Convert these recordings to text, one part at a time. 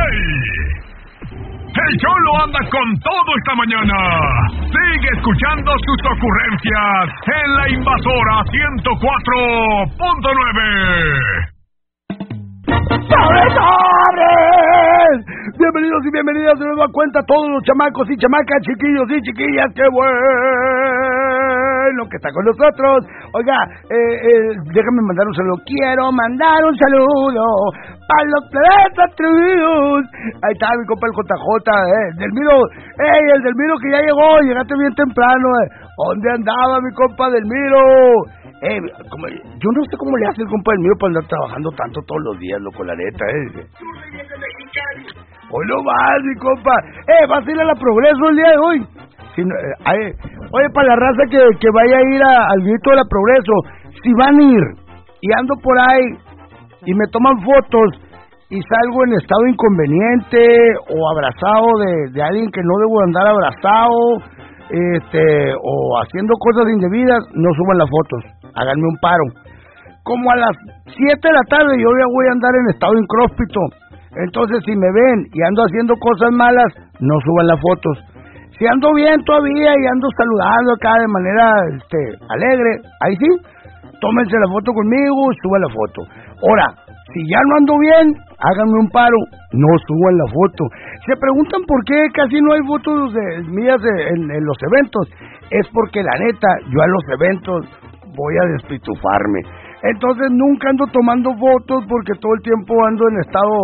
El Cholo anda con todo esta mañana. Sigue escuchando sus ocurrencias en La Invasora 104.9. ¡Sobres! Bienvenidos y bienvenidas de nueva cuenta a todos los chamacos y chamacas, chiquillos y chiquillas. ¡Qué bueno que está con nosotros! Oiga, déjame mandar un saludo. Quiero mandar un saludo para los planetas atrevidos. Ahí está mi compa el JJ, Delmiro. El Delmiro que ya llegó, llegaste bien temprano. ¿Dónde andaba mi compa Delmiro? Yo no sé cómo le hace el compa Delmiro para andar trabajando tanto todos los días, loco, la neta, Hoy no vas, mi compa. Vas a ir a la Progreso el día de hoy. Oye, para la raza que vaya a ir al grito de la Progreso, si van a ir y ando por ahí y me toman fotos y salgo en estado inconveniente o abrazado de alguien que no debo andar abrazado, o haciendo cosas indebidas, no suban las fotos, háganme un paro. Como a las 7 de la tarde yo ya voy a andar en estado incróspito, entonces si me ven y ando haciendo cosas malas, no suban las fotos. Si ando bien todavía y ando saludando acá de manera alegre, ahí sí, tómense la foto conmigo, suban la foto. Ahora, si ya no ando bien, háganme un paro, no suban la foto. Se preguntan por qué casi no hay fotos mías en los eventos. Es porque la neta, yo a los eventos voy a despitufarme. Entonces nunca ando tomando fotos porque todo el tiempo ando en estado...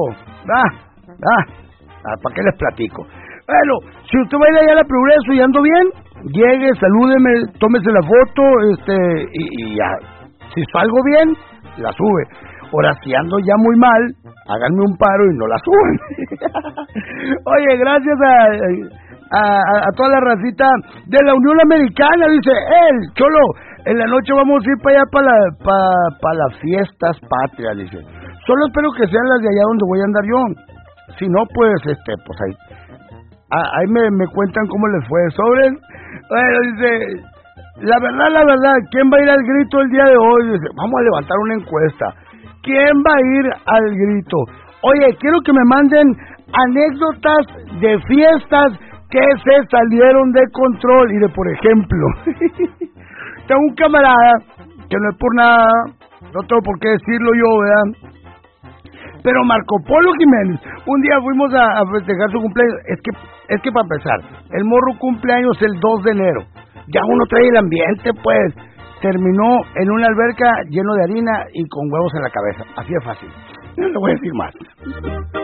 ¿para qué les platico? Bueno, si usted va a ir allá a la Progreso y ando bien, llegue, salúdeme, tómese la foto, y ya. Si salgo bien, la sube. Ahora, si ando ya muy mal, háganme un paro y no la suben. Oye, gracias a toda la racita de la Unión Americana, dice, Cholo, en la noche vamos a ir para allá para las fiestas patrias, dice. Solo espero que sean las de allá donde voy a andar yo. Si no, pues ahí me cuentan cómo les fue. ¿Sobres? Bueno, dice, la verdad, ¿quién va a ir al grito el día de hoy? Dice, vamos a levantar una encuesta. ¿Quién va a ir al grito? Oye, quiero que me manden anécdotas de fiestas que se salieron de control. Y por ejemplo, tengo un camarada que no es por nada, no tengo por qué decirlo yo, ¿verdad? Pero Marco Polo Jiménez, un día fuimos a festejar su cumpleaños. Es que para empezar, el morro cumpleaños el 2 de enero. Ya uno trae el ambiente, pues. Terminó en una alberca lleno de harina y con huevos en la cabeza. Así de fácil. No le voy a decir más.